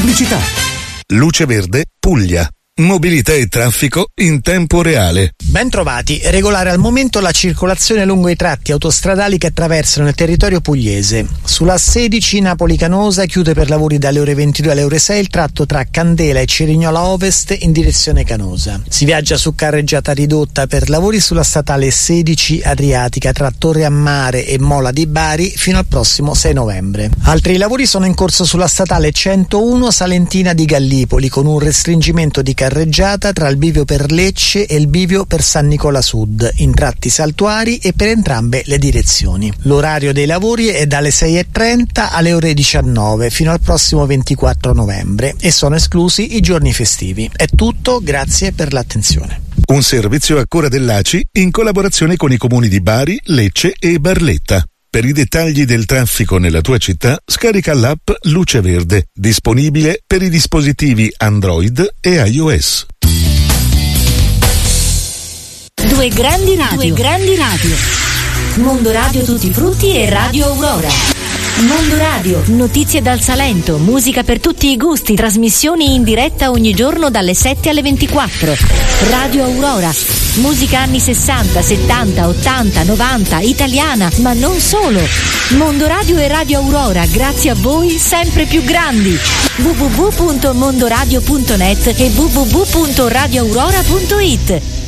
pubblicità. Luce Verde, Puglia. Mobilità e traffico in tempo reale. Ben trovati. Regolare al momento la circolazione lungo i tratti autostradali che attraversano il territorio pugliese. Sulla 16 Napoli-Canosa chiude per lavori dalle ore 22 alle ore 6 il tratto tra Candela e Cerignola Ovest in direzione Canosa. Si viaggia su carreggiata ridotta per lavori sulla statale 16 Adriatica tra Torre a Mare e Mola di Bari fino al prossimo 6 novembre. Altri lavori sono in corso sulla statale 101 Salentina di Gallipoli con un restringimento di carreggiata tra il bivio per Lecce e il bivio per San Nicola Sud, in tratti saltuari e per entrambe le direzioni. L'orario dei lavori è dalle 6:30 alle ore 19 fino al prossimo 24 novembre e sono esclusi i giorni festivi. È tutto, grazie per l'attenzione. Un servizio a cura dell'ACI in collaborazione con i comuni di Bari, Lecce e Barletta. Per i dettagli del traffico nella tua città, scarica l'app Luce Verde, disponibile per i dispositivi Android e iOS. Due grandi radio. Mondo Radio Tutti i Frutti e Radio Aurora. Mondo Radio, notizie dal Salento, musica per tutti i gusti, trasmissioni in diretta ogni giorno dalle 7 alle 24. Radio Aurora, musica anni 60, 70, 80, 90, italiana, ma non solo. Mondo Radio e Radio Aurora, grazie a voi, sempre più grandi. www.mondoradio.net e www.radioaurora.it.